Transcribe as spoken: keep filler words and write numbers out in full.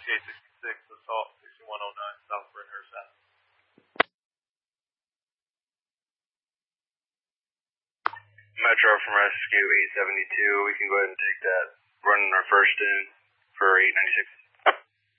eight sixty-six, assault sixty-one oh nine, South Bringhurst Avenue. Metro from Rescue eight seventy-two, we can go ahead and take that. Running our first in for eight ninety-six.